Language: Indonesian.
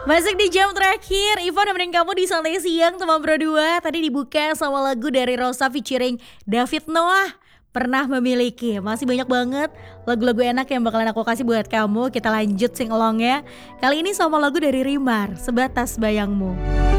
Masuk di jam terakhir, Ivan nemenin kamu di Santai Siang teman berdua. Tadi dibuka sama lagu dari Rosa featuring David Noah, Pernah Memiliki. Masih banyak banget lagu-lagu enak yang bakalan aku kasih buat kamu. Kita lanjut sing along ya. Kali ini sama lagu dari Rimar, Sebatas Bayangmu.